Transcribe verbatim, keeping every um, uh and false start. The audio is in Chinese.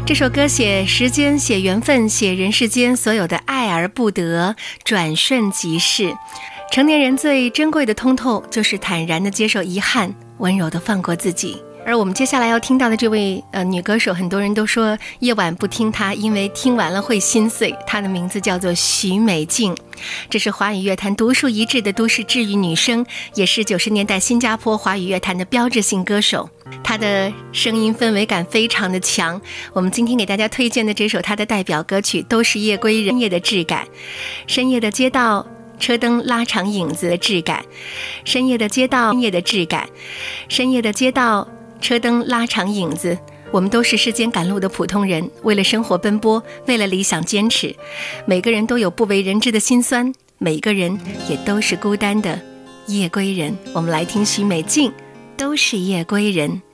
这首歌写时间，写缘分，写人世间所有的爱而不得，转瞬即逝。成年人最珍贵的通透，就是坦然地接受遗憾，温柔地放过自己。而我们接下来要听到的这位呃女歌手，很多人都说夜晚不听她，因为听完了会心碎。她的名字叫做许美静，这是华语乐坛独树一帜的都市治愈女声，也是九十年代新加坡华语乐坛的标志性歌手。她的声音氛围感非常的强，我们今天给大家推荐的这首她的代表歌曲都是夜归人，夜的质感，深夜的街道，车灯拉长影子的质感，深夜的街道，深夜的质感，深夜的街道，车灯拉长影子。我们都是世间赶路的普通人，为了生活奔波，为了理想坚持。每个人都有不为人知的辛酸，每个人也都是孤单的夜归人。我们来听许美静，都是夜归人。